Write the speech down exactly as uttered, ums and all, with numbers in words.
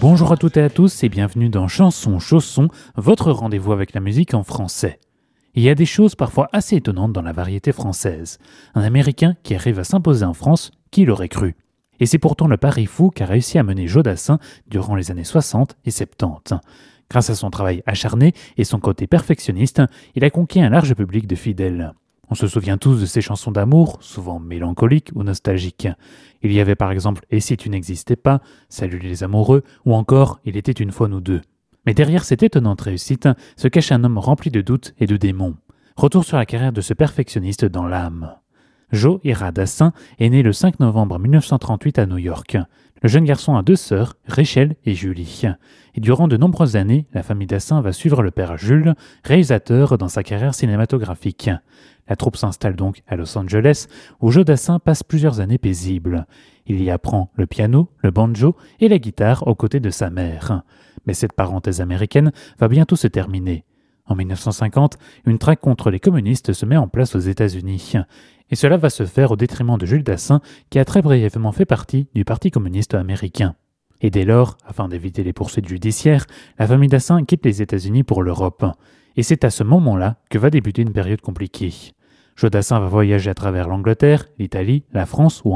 Bonjour à toutes et à tous et bienvenue dans Chanson Chausson, votre rendez-vous avec la musique en français. Il y a des choses parfois assez étonnantes dans la variété française. Un Américain qui arrive à s'imposer en France, qui l'aurait cru? Et c'est pourtant le pari fou qu'a réussi à mener Joe Dassin durant les années soixante et soixante-dix. Grâce à son travail acharné et son côté perfectionniste, il a conquis un large public de fidèles. On se souvient tous de ses chansons d'amour, souvent mélancoliques ou nostalgiques. Il y avait par exemple « Et si tu n'existais pas »,« Salut les amoureux » ou encore « Il était une fois nous deux ». Mais derrière cette étonnante réussite se cache un homme rempli de doutes et de démons. Retour sur la carrière de ce perfectionniste dans l'âme. Joe Ira Dassin est né le cinq novembre mille neuf cent trente-huit à New York. Le jeune garçon a deux sœurs, Rachel et Julie. Et durant de nombreuses années, la famille Dassin va suivre le père Jules, réalisateur dans sa carrière cinématographique. La troupe s'installe donc à Los Angeles, où Joe Dassin passe plusieurs années paisibles. Il y apprend le piano, le banjo et la guitare aux côtés de sa mère. Mais cette parenthèse américaine va bientôt se terminer. En mille neuf cent cinquante, une traque contre les communistes se met en place aux États-Unis. Et cela va se faire au détriment de Jules Dassin, qui a très brièvement fait partie du Parti communiste américain. Et dès lors, afin d'éviter les poursuites judiciaires, la famille Dassin quitte les États-Unis pour l'Europe. Et c'est à ce moment-là que va débuter une période compliquée. Joe Dassin va voyager à travers l'Angleterre, l'Italie, la France ou